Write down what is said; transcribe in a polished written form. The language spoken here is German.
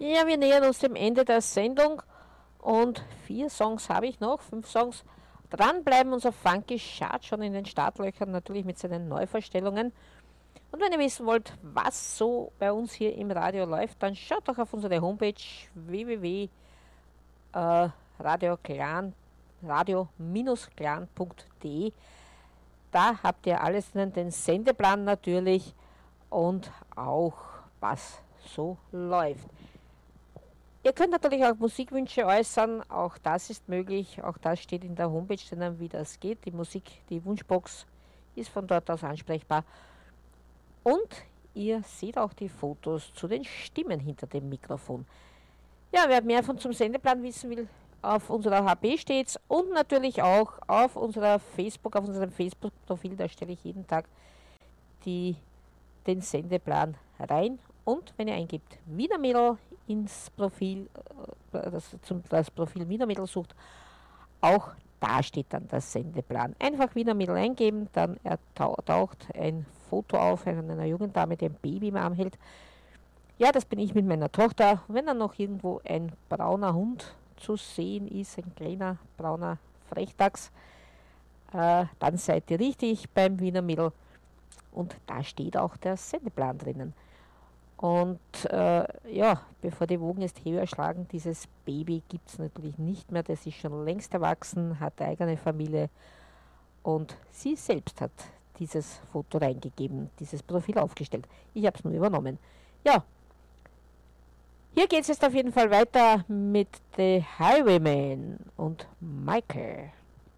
Ja, wir nähern uns dem Ende der Sendung und 4 Songs habe ich noch, 5 Songs. Dranbleiben, unser Funky Chart schon in den Startlöchern, natürlich mit seinen Neuvorstellungen. Und wenn ihr wissen wollt, was so bei uns hier im Radio läuft, dann schaut doch auf unsere Homepage www.radio-clan.de. Da habt ihr alles drin, den Sendeplan natürlich und auch was so läuft. Ihr könnt natürlich auch Musikwünsche äußern, auch das ist möglich, auch das steht in der Homepage drinnen, wie das geht. Die Musik, die Wunschbox ist von dort aus ansprechbar. Und ihr seht auch die Fotos zu den Stimmen hinter dem Mikrofon. Ja, wer mehr von zum Sendeplan wissen will, auf unserer HB steht's und natürlich auch auf unserem Facebook-Profil, da stelle ich jeden Tag den Sendeplan rein. Und wenn ihr eingibt Wiener Mädel ins Profil, das Profil Wiener Mädel sucht, auch da steht dann der Sendeplan. Einfach Wiener Mädel eingeben, dann taucht ein Foto auf von einer jungen Dame, die ein Baby im Arm hält. Ja, das bin ich mit meiner Tochter. Wenn dann noch irgendwo ein brauner Hund zu sehen ist, ein kleiner brauner Frechdachs, dann seid ihr richtig beim Wiener Mädel. Und da steht auch der Sendeplan drinnen. Und ja, bevor die Wogen jetzt höher schlagen, dieses Baby gibt es natürlich nicht mehr. Das ist schon längst erwachsen, hat eine eigene Familie. Und sie selbst hat dieses Foto reingegeben, dieses Profil aufgestellt. Ich habe es nur übernommen. Ja, hier geht es jetzt auf jeden Fall weiter mit The Highwayman und Michael.